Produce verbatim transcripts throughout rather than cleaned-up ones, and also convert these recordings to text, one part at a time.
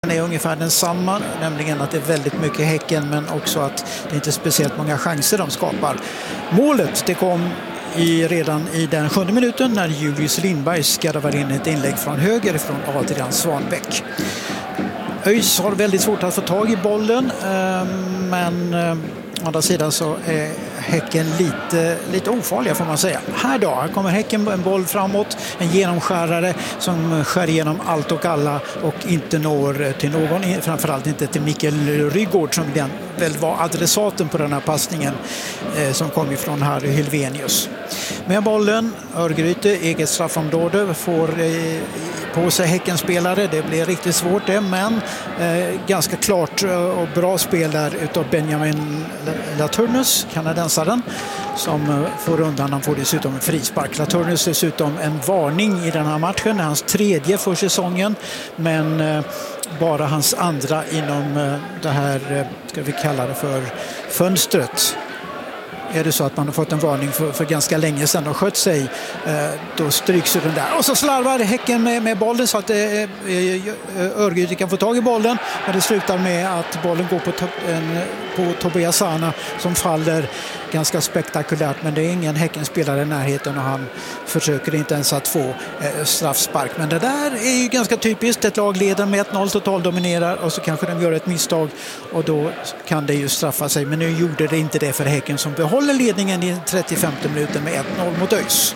är ungefär densamma, nämligen att det är väldigt mycket Häcken men också att det inte är speciellt många chanser de skapar. Målet det kom i, redan i den sjunde minuten när Julius Lindberg skarvar in ett inlägg från höger från Adrian Svanbäck. ÖIS har väldigt svårt att få tag i bollen men å andra sidan så är Häcken lite, lite ofarliga får man säga. Här då, här kommer Häcken en boll framåt, en genomskärare som skär igenom allt och alla och inte når till någon, framförallt inte till Mikael Rygaard som den väl var adressaten på den här passningen eh, som kom ifrån Harry Hylvenius. Med bollen, Örgryte, eget straffområde, får eh, på sig Häckenspelare. Det blir riktigt svårt det, men eh, ganska klart och bra spel där utav Benjamin Laturnus, kanadensaren, som eh, får undan. Han får dessutom en frispark. Laturnus dessutom en varning i den här matchen, hans tredje för säsongen, men eh, bara hans andra inom eh, det här, eh, ska vi kalla det för fönstret. Är det så att man har fått en varning för, för ganska länge sedan och skött sig, eh, då stryks den där. Och så slarvar Häcken med, med bollen så att eh, Örgryte kan få tag i bollen. Men det slutar med att bollen går på, to- en, på Tobias Sana som faller ganska spektakulärt. Men det är ingen Häckenspelare i närheten och han försöker inte ens att få eh, straffspark. Men det där är ju ganska typiskt. Ett lag leder med ett noll, total dominerar och så kanske de gör ett misstag och då kan det ju straffa sig. Men nu gjorde det inte det för Häcken som behåller ledningen i trettiofemte minuten med ett noll mot ÖIS.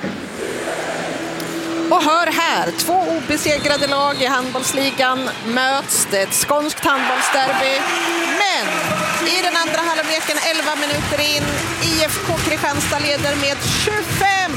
Och hör här, två obesegrade lag i handbollsligan möts. Det är ett skånskt handbollsderby. Men i den andra halvleken, elva minuter in, I F K Kristianstad leder med tjugofem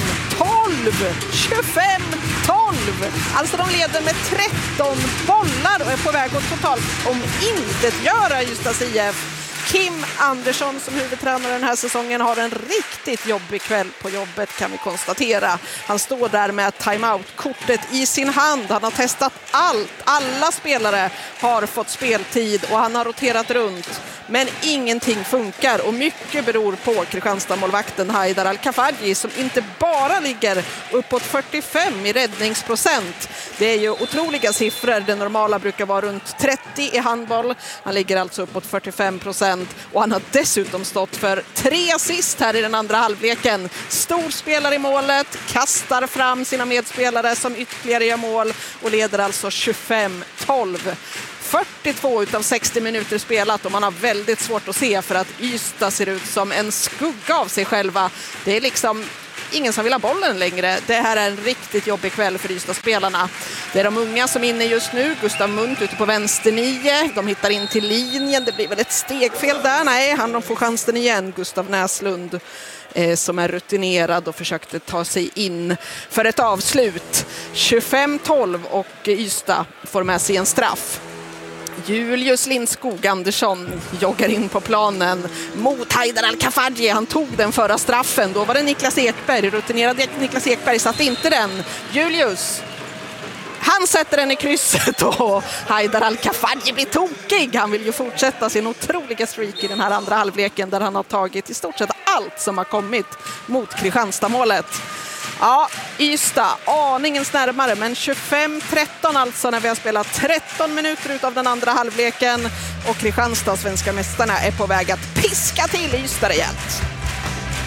tolv. tjugofem tolv. Alltså de leder med tretton bollar och är på väg att totalt om intet göra Ystad I F. Kim Andersson som huvudtränare den här säsongen har en riktigt jobbig kväll på jobbet kan vi konstatera. Han står där med timeout-kortet i sin hand. Han har testat allt. Alla spelare har fått speltid och han har roterat runt. Men ingenting funkar och mycket beror på Kristianstad-målvakten Haidar Al-Kafaji som inte bara ligger uppåt fyrtiofem i räddningsprocent. Det är ju otroliga siffror. Det normala brukar vara runt trettio i handboll. Han ligger alltså uppåt fyrtiofem procent och han har dessutom stått för tre assist här i den andra halvleken. Stor spelare i målet, kastar fram sina medspelare som ytterligare gör mål och leder alltså tjugofem tolv. fyrtiotvå utav sextio minuter spelat och man har väldigt svårt att se för att Ystad ser ut som en skugga av sig själva. Det är liksom ingen som vill ha bollen längre. Det här är en riktigt jobbig kväll för Ystad-spelarna. Det är de unga som är inne just nu. Gustav Munt ute på vänster nio. De hittar in till linjen. Det blir väl ett stegfel där. Nej, han får chansen igen. Gustav Näslund eh, som är rutinerad och försökte ta sig in för ett avslut. tjugofem tolv och Ystad får med sig en straff. Julius Lindskog Andersson joggar in på planen mot Haidar Al-Kafaji. Han tog den förra straffen. Då var det Niklas Ekberg. Rutinerade Niklas Ekberg satt inte den. Julius, han sätter den i krysset och Haidar Al-Kafaji blir tokig. Han vill ju fortsätta sin otroliga streak i den här andra halvleken där han har tagit i stort sett allt som har kommit mot Kristianstad-målet. Ja, Ystad aningens närmare, men tjugofem tretton alltså när vi har spelat tretton minuter ut av den andra halvleken och Kristianstad, svenska mästarna, är på väg att piska till Ystad rejält.